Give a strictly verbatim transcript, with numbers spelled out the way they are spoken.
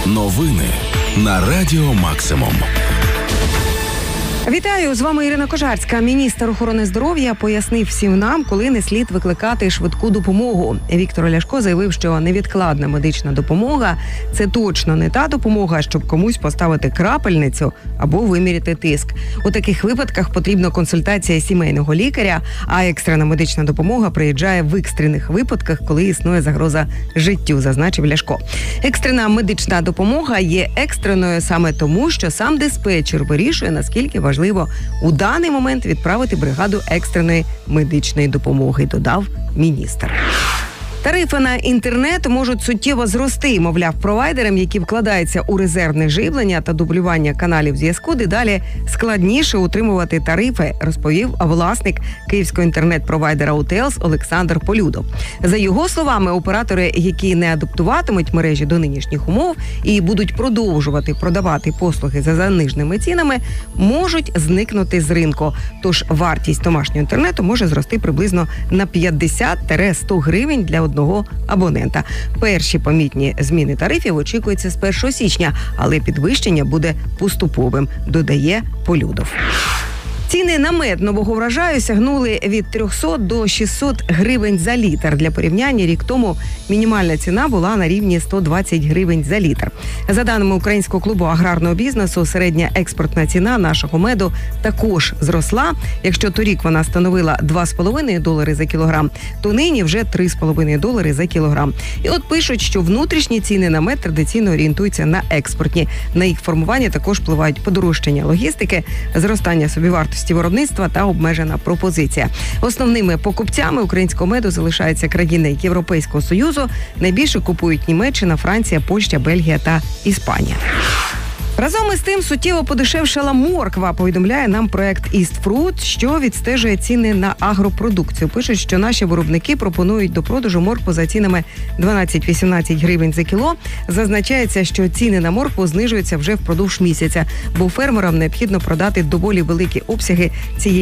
Новини на Радіо Максимум. Вітаю, з вами Ірина Кожарська. Міністр охорони здоров'я пояснив всім нам, коли не слід викликати швидку допомогу. Віктор Ляшко заявив, що невідкладна медична допомога – це точно не та допомога, щоб комусь поставити крапельницю або виміряти тиск. У таких випадках потрібна консультація сімейного лікаря, а екстрена медична допомога приїжджає в екстрених випадках, коли існує загроза життю, зазначив Ляшко. Екстрена медична допомога є екстреною саме тому, що сам диспетчер вирішує, наскільки важливо Важливо у даний момент відправити бригаду екстреної медичної допомоги, додав міністр. Тарифи на інтернет можуть суттєво зрости, мовляв, провайдерам, які вкладаються у резервне живлення та дублювання каналів зв'язку, дедалі складніше утримувати тарифи, розповів власник київського інтернет-провайдера УТЕЛС Олександр Полюдов. За його словами, оператори, які не адаптуватимуть мережі до нинішніх умов і будуть продовжувати продавати послуги за заниженими цінами, можуть зникнути з ринку. Тож вартість домашнього інтернету може зрости приблизно на п'ятдесят-сто гривень для одного одного абонента. Перші помітні зміни тарифів очікуються з першого січня, але підвищення буде поступовим, додає Полюдов. Ціни на мед нового врожаю сягнули від триста до шістсот гривень за літр. Для порівняння, рік тому мінімальна ціна була на рівні сто двадцять гривень за літр. За даними Українського клубу аграрного бізнесу, середня експортна ціна нашого меду також зросла. Якщо торік вона становила два з половиною долари за кілограм, то нині вже три з половиною долари за кілограм. І от пишуть, що внутрішні ціни на мед традиційно орієнтуються на експортні. На їх формування також впливають подорожчання логістики, зростання собівартості виробництва та обмежена пропозиція. Основними покупцями українського меду залишаються країни Європейського Союзу. Найбільше купують Німеччина, Франція, Польща, Бельгія та Іспанія. Разом із тим суттєво подешевшала морква, повідомляє нам проект East Fruit, що відстежує ціни на агропродукцію. Пишуть, що наші виробники пропонують до продажу моркву за цінами дванадцять-вісімнадцять гривень за кіло. Зазначається, що ціни на моркву знижуються вже впродовж місяця, бо фермерам необхідно продати доволі великі обсяги цієї